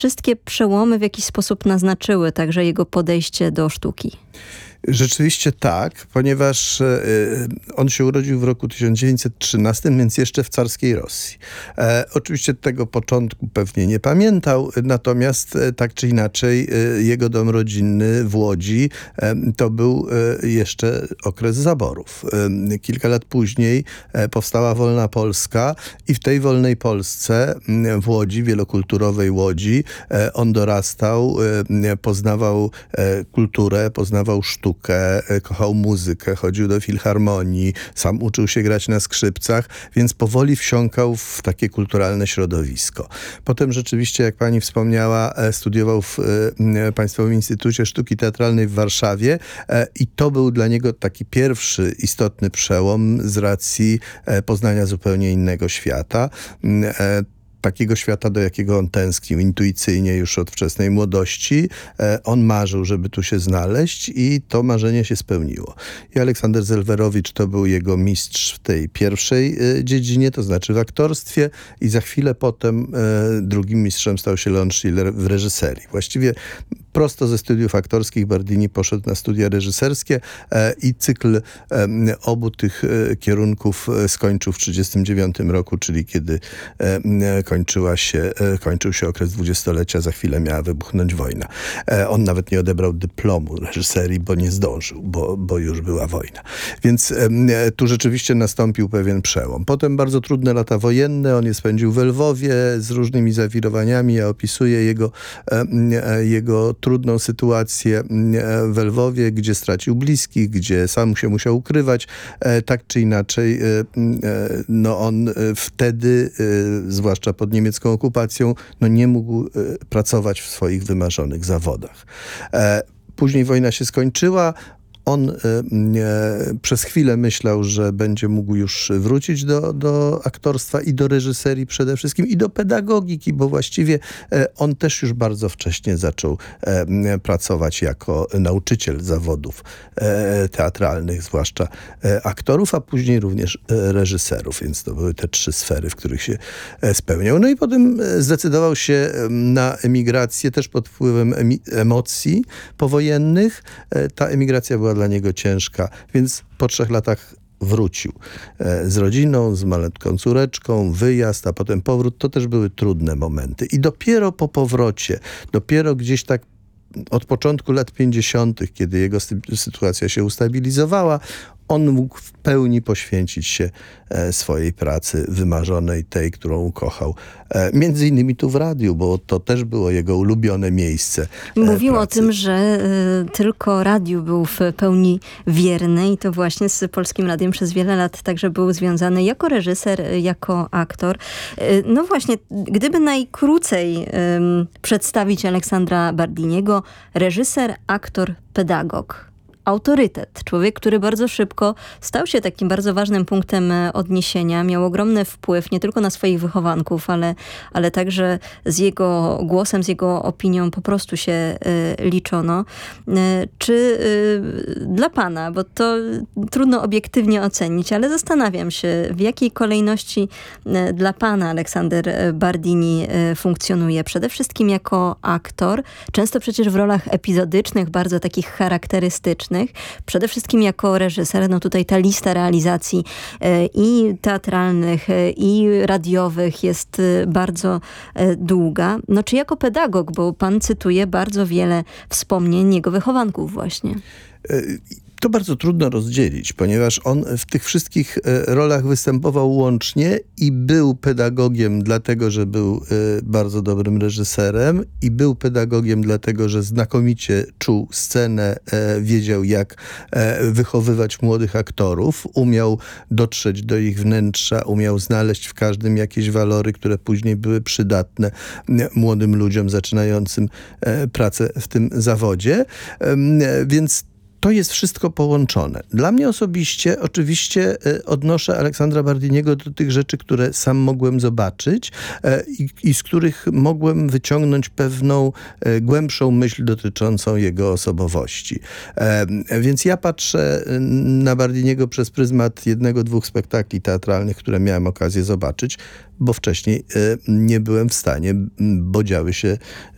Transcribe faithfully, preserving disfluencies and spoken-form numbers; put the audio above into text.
wszystkie przełomy w jakiś sposób naznaczyły także jego podejście do sztuki? Rzeczywiście tak, ponieważ e, on się urodził w roku tysiąc dziewięćset trzynastym, więc jeszcze w carskiej Rosji. E, oczywiście tego początku pewnie nie pamiętał, natomiast e, tak czy inaczej e, jego dom rodzinny w Łodzi e, to był e, jeszcze okres zaborów. E, kilka lat później e, powstała Wolna Polska i w tej wolnej Polsce w Łodzi, wielokulturowej Łodzi, e, on dorastał, e, poznawał e, kulturę, poznawał sztukę, kochał muzykę, chodził do filharmonii, sam uczył się grać na skrzypcach, więc powoli wsiąkał w takie kulturalne środowisko. Potem rzeczywiście, jak pani wspomniała, studiował w Państwowym Instytucie Sztuki Teatralnej w Warszawie i to był dla niego taki pierwszy istotny przełom z racji poznania zupełnie innego świata. Takiego świata, do jakiego on tęsknił intuicyjnie już od wczesnej młodości. On marzył, żeby tu się znaleźć i to marzenie się spełniło. I Aleksander Zelwerowicz to był jego mistrz w tej pierwszej dziedzinie, to znaczy w aktorstwie, i za chwilę potem drugim mistrzem stał się Leon Schiller w reżyserii. Właściwie prosto ze studiów aktorskich Bardini poszedł na studia reżyserskie e, i cykl e, obu tych e, kierunków e, skończył w tysiąc dziewięćset trzydziestym dziewiątym roku, czyli kiedy e, kończyła się, e, kończył się okres dwudziestolecia, za chwilę miała wybuchnąć wojna. E, on nawet nie odebrał dyplomu reżyserii, bo nie zdążył, bo, bo już była wojna. Więc e, tu rzeczywiście nastąpił pewien przełom. Potem bardzo trudne lata wojenne, on je spędził w Lwowie z różnymi zawirowaniami. Ja opisuję jego, e, e, jego trudną sytuację w Lwowie, gdzie stracił bliskich, gdzie sam się musiał ukrywać. Tak czy inaczej, no on wtedy, zwłaszcza pod niemiecką okupacją, no nie mógł pracować w swoich wymarzonych zawodach. Później wojna się skończyła. On e, przez chwilę myślał, że będzie mógł już wrócić do, do aktorstwa i do reżyserii przede wszystkim i do pedagogiki, bo właściwie e, on też już bardzo wcześnie zaczął e, pracować jako nauczyciel zawodów e, teatralnych, zwłaszcza e, aktorów, a później również e, reżyserów, więc to były te trzy sfery, w których się e, spełniał. No i potem zdecydował się na emigrację też pod wpływem emi- emocji powojennych. E, ta emigracja była dla niego ciężka, więc po trzech latach wrócił e, z rodziną, z malutką córeczką, wyjazd, a potem powrót. To też były trudne momenty. I dopiero po powrocie, dopiero gdzieś tak od początku lat pięćdziesiątych, kiedy jego sy- sytuacja się ustabilizowała, on mógł w pełni poświęcić się e, swojej pracy wymarzonej, tej, którą ukochał. E, między innymi tu w radiu, bo to też było jego ulubione miejsce e, Mówił pracy. o tym, że y, tylko radiu był w pełni wierny i to właśnie z Polskim Radiem przez wiele lat także był związany jako reżyser, jako aktor. Y, no właśnie, gdyby najkrócej y, przedstawić Aleksandra Bardiniego, reżyser, aktor, pedagog. Autorytet. Człowiek, który bardzo szybko stał się takim bardzo ważnym punktem odniesienia. Miał ogromny wpływ nie tylko na swoich wychowanków, ale, ale także z jego głosem, z jego opinią po prostu się y, liczono. Y, czy y, dla pana, bo to trudno obiektywnie ocenić, ale zastanawiam się, w jakiej kolejności y, dla pana Aleksander Bardini y, funkcjonuje. Przede wszystkim jako aktor, często przecież w rolach epizodycznych, bardzo takich charakterystycznych. Przede wszystkim jako reżyser, no tutaj ta lista realizacji e, i teatralnych, e, i radiowych jest e, bardzo e, długa. No czy jako pedagog, bo pan cytuje bardzo wiele wspomnień jego wychowanków właśnie. To bardzo trudno rozdzielić, ponieważ on w tych wszystkich rolach występował łącznie i był pedagogiem dlatego, że był bardzo dobrym reżyserem i był pedagogiem dlatego, że znakomicie czuł scenę, wiedział jak wychowywać młodych aktorów, umiał dotrzeć do ich wnętrza, umiał znaleźć w każdym jakieś walory, które później były przydatne młodym ludziom zaczynającym pracę w tym zawodzie. Więc to jest wszystko połączone. Dla mnie osobiście oczywiście odnoszę Aleksandra Bardiniego do tych rzeczy, które sam mogłem zobaczyć i, i z których mogłem wyciągnąć pewną głębszą myśl dotyczącą jego osobowości. Więc ja patrzę na Bardiniego przez pryzmat jednego, dwóch spektakli teatralnych, które miałem okazję zobaczyć, bo wcześniej nie byłem w stanie, bo działy się